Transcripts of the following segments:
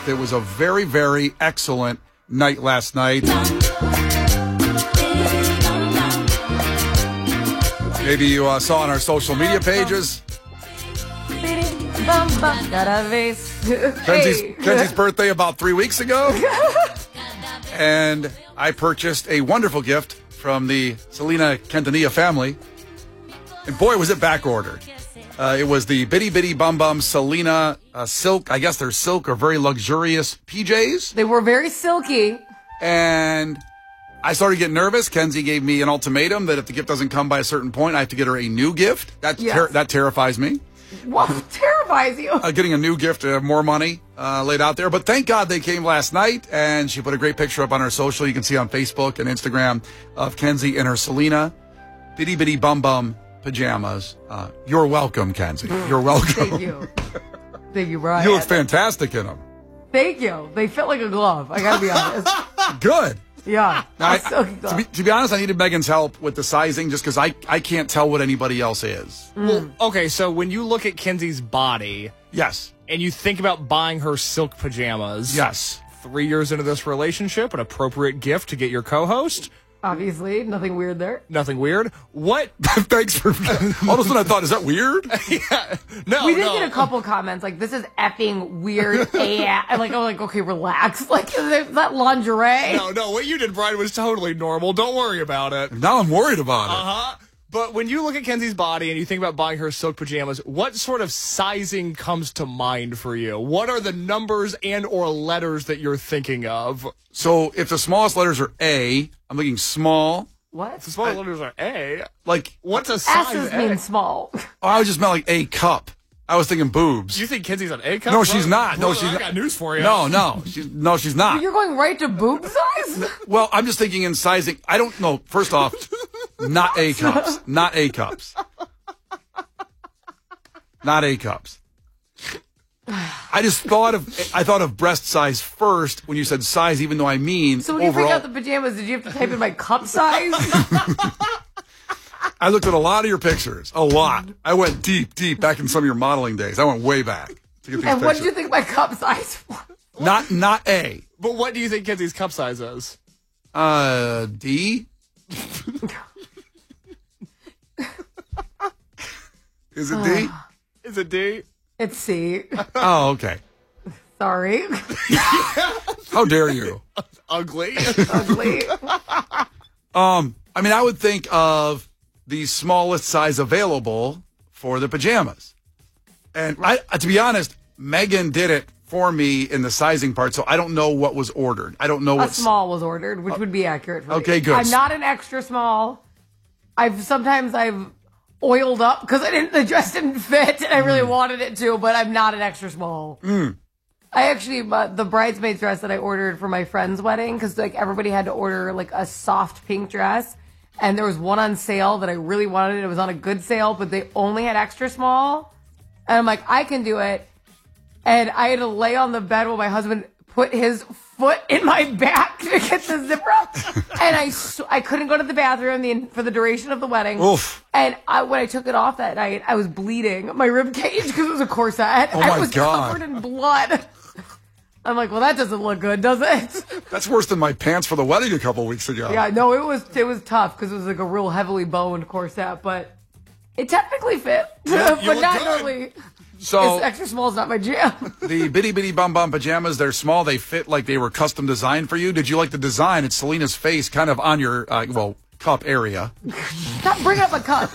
It was a very, very excellent night last night. Maybe you saw on our social media pages. Kenzie's birthday about 3 weeks ago. And I purchased a wonderful gift from the Selena Quintanilla family. And boy, was it back ordered. It was the Bitty Bitty Bum Bum Selena silk. I guess they're silk or very luxurious PJs. They were very silky. And I started getting nervous. Kenzie gave me an ultimatum that if the gift doesn't come by a certain point, I have to get her a new gift. That terrifies me. What terrifies you? Getting a new gift, more money laid out there. But thank God they came last night, and she put a great picture up on her social. You can see on Facebook and Instagram of Kenzie in her Selena Bitty Bitty Bum Bum pajamas. You're welcome, Kenzie. You're welcome. Thank you. Thank you, Brian. You look fantastic in them. Thank you. They fit like a glove. I gotta be honest. Good. Yeah. To be honest, I needed Megan's help with the sizing just because I can't tell what anybody else is. Well, okay, so when you look at Kenzie's body, yes, and you think about buying her silk pajamas, yes, 3 years into this relationship, an appropriate gift to get your co-host. Obviously, nothing weird there. Nothing weird. What? Thanks for. All of a sudden, I thought, is that weird? Yeah. No, we did get a couple comments like, "This is effing weird." And I'm like, okay, relax. Like, is that lingerie? No. What you did, Brian, was totally normal. Don't worry about it. Now I'm worried about it. But when you look at Kenzie's body and you think about buying her silk pajamas, what sort of sizing comes to mind for you? What are the numbers and or letters that you're thinking of? So if the smallest letters are A, I'm thinking small. What? If the smallest letters are A? Like, what's a size S's A? mean small. Oh, I just meant like A cup. I was thinking boobs. You think Kenzie's an A cup? No, she's not. Bro, No, she's I not. got news for you. No, she's not. You're going right to boob size? Well, I'm just thinking in sizing. I don't know. First off, not A cups. Not A cups. Not A cups. I thought of breast size first when you said size, even though I mean So when you overall. pick out the pajamas, did you have to type in my cup size? I looked at a lot of your pictures. A lot. I went deep back in some of your modeling days. I went way back to get these And what did pictures. you think my cup size was? Not A. But what do you think Kenzie's cup size is? D? Is it D? Is it D? It's C. Oh, okay. Sorry. How dare you? Ugly. Ugly. I mean, I would think of the smallest size available for the pajamas. And to be honest, Megan did it for me in the sizing part, so I don't know what was ordered. I don't know what small was ordered, which would be accurate for me. Okay, good. I'm not an extra small. I've oiled up because the dress didn't fit and I really wanted it to, but I'm not an extra small. I actually, the bridesmaid's dress that I ordered for my friend's wedding, because like everybody had to order like a soft pink dress, and there was one on sale that I really wanted. It was on a good sale, but they only had extra small, and I'm like, I can do it. And I had to lay on the bed while my husband put his foot in my back to get the zipper up. And I couldn't go to the bathroom for the duration of the wedding. Oof. And when I took it off that night, I was bleeding my rib cage because it was a corset. Oh my I was God. covered in blood. I'm like, well, that doesn't look good, does it? That's worse than my pants for the wedding a couple weeks ago. Yeah, no, it was tough because it was like a real heavily boned corset, but it technically fit. Yeah, you but look not good. normally. So It's extra small is not my jam. the Bitty Bitty Bum Bum pajamas, they're small. They fit like they were custom designed for you. Did you like the design? It's Selena's face kind of on your, cup area. Stop bringing up a cup.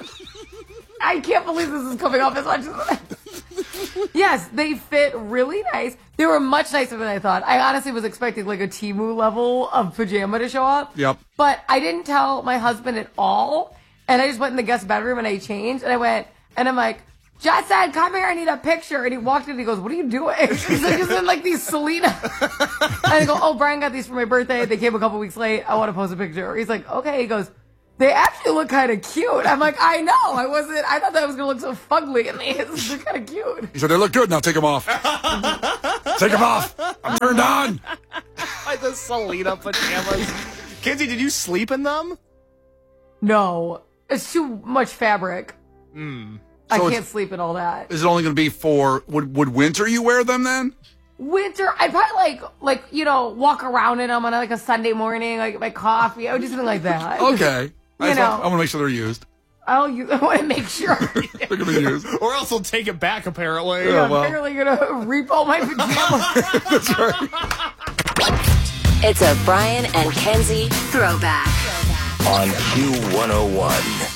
I can't believe this is coming off as much as Yes, they fit really nice. They were much nicer than I thought. I honestly was expecting like a Temu level of pajama to show up. Yep. But I didn't tell my husband at all. And I just went in the guest bedroom and I changed. And I'm like, Justin, come here, I need a picture. And he walked in and he goes, what are you doing? He's like, isn't like these Selena. And I go, oh, Brian got these for my birthday. They came a couple weeks late. I want to post a picture. He's like, okay. He goes, they actually look kind of cute. I'm like, I know. I thought that was going to look so fugly in these. They're kind of cute. He said, they look good. Now take them off. Take them off. I'm turned on. Like the Selena pajamas. Kenzie, did you sleep in them? No, it's too much fabric. I So can't sleep in all that. Is it only going to be for, would winter you wear them then? Winter, I'd probably walk around in them on like a Sunday morning, like my coffee. I would do something like that. Okay. I want to make sure they're used. I want to make sure. They're going to be used. Or else they'll take it back, apparently. I'm apparently going to repo my pajamas. That's right. It's a Brian and Kenzie throwback. On Q101.